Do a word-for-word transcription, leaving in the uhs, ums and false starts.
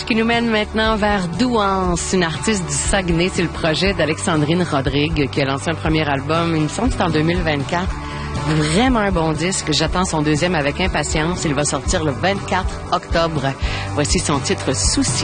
qui nous mène maintenant vers Douance, une artiste du Saguenay. C'est le projet d'Alexandrine Rodrigue qui a lancé un premier album, il me semble que c'est en deux mille vingt-quatre. Vraiment un bon disque. J'attends son deuxième avec impatience. Il va sortir le vingt-quatre octobre. Voici son titre Souci.